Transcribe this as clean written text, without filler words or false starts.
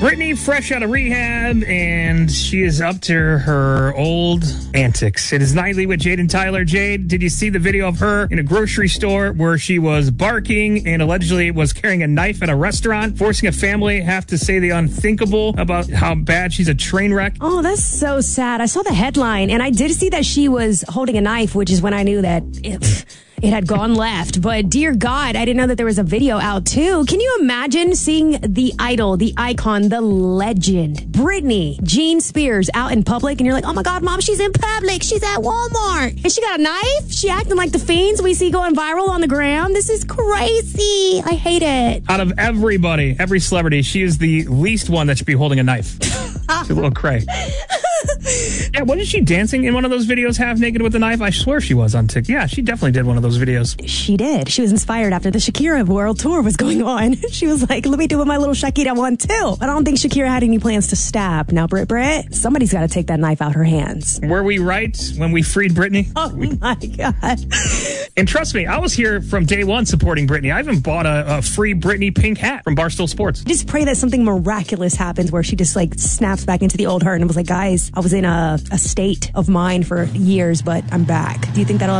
Britney, fresh out of rehab, and she is up to her old antics. It is Nightly with Jade and Tyler. Jade, did you see the video of her in a grocery store where she was barking and allegedly was carrying a knife at a restaurant, forcing a family to have to say the unthinkable about how bad she's a train wreck? Oh, that's so sad. I saw the headline, and I did see that she was holding a knife, which is when I knew that it had gone left. But dear God, I didn't know that there was a video out too. Can you imagine seeing the idol, the icon, the legend, Britney Jean Spears out in public, and you're like, oh my God, Mom, she's in public. She's at Walmart. And she got a knife? She acting like the fiends we see going viral on the gram? This is crazy. I hate it. Out of everybody, every celebrity, she is the least one that should be holding a knife. She's a little cray. Yeah, wasn't she dancing in one of those videos half naked with a knife? I swear she was on TikTok. Yeah, she definitely did one of those videos. She did. She was inspired after the Shakira world tour was going on. She was like, let me do what my little Shakira one too. But I don't think Shakira had any plans to stab. Now, Brit, somebody's got to take that knife out her hands. Were we right when we freed Britney? Oh my God. And trust me, I was here from day one supporting Britney. I even bought a free Britney pink hat from Barstool Sports. Just pray that something miraculous happens where she just like snaps back into the old her and was like, guys, I was in a state of mind for years, but I'm back. Do you think that'll ever